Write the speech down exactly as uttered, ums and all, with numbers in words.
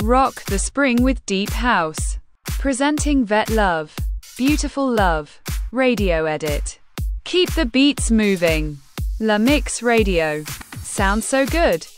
Rock the spring with deep house. Presenting Vet Love. Beautiful Love. Radio edit. Keep the beats moving. La Mix Radio. Sounds so good.